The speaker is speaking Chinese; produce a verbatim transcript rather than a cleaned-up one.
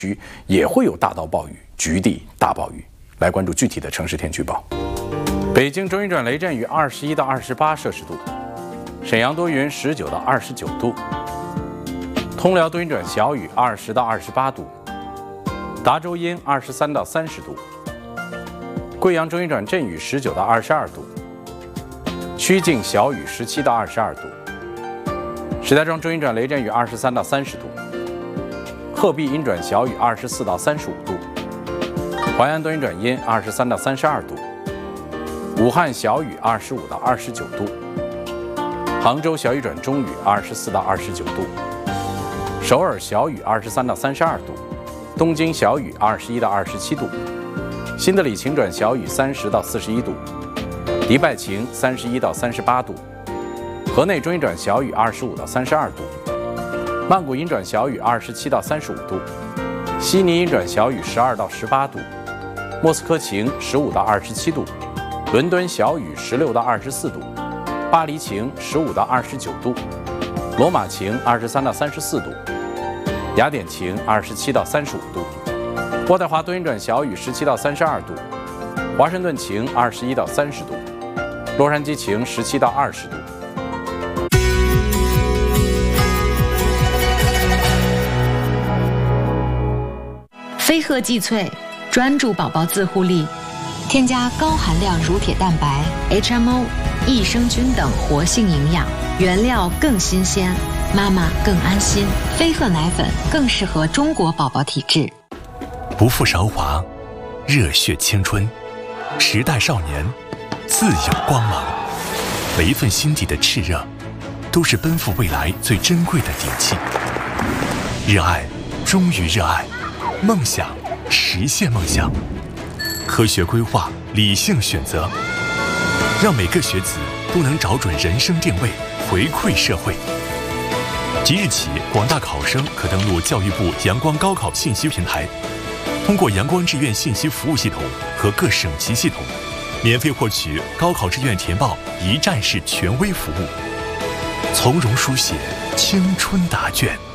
区也会有大到暴雨、局地大暴雨。来关注具体的城市天气预报。北京中阴转雷阵雨二十一到二十八摄氏度，沈阳多云十九到二十九度，通辽多云转小雨二十到二十八度，达州阴二十三到三十度，贵阳中阴转阵雨十九到二十二度，曲靖小雨十七到二十二度，石家庄中阴转雷阵雨二十三到三十度，鹤壁阴转小雨二十四到三十五度，淮安多云转阴二十三到三十二度，武汉小雨二十五到二十九度，杭州小雨转中雨二十四到二十九度，首尔小雨二十三到三十二度，东京小雨二十一到二十七度，新德里晴转小雨三十到四十一度，迪拜晴三十一到三十八度，河内中阴转小雨二十五到三十二度，曼谷阴转小雨二十七到三十五度，悉尼阴转小雨十二到十八度，莫斯科晴十五到二十七度，伦敦小雨十六到二十四度，巴黎晴十五到二十九度，罗马晴二十三到三十四度，雅典晴二十七到三十五度，渥太华多云转小雨十七到三十二度，华盛顿晴二十一到三十度，洛杉矶晴十七到二十度。 飞鹤济萃专注宝宝自护力，添加高含量乳铁蛋白、H M O、益生菌等活性营养，原料更新鲜，妈妈更安心。飞鹤奶粉更适合中国宝宝体质。 不负韶华，热血青春，时代少年，自有光芒。每一份心底的炽热，都是奔赴未来最珍贵的底气。热爱，忠于热爱，梦想，实现梦想。科学规划，理性选择，让每个学子都能找准人生定位，回馈社会。即日起，广大考生可登录教育部阳光高考信息平台，通过阳光志愿信息服务系统和各省级系统，免费获取高考志愿填报一站式权威服务，从容书写青春答卷。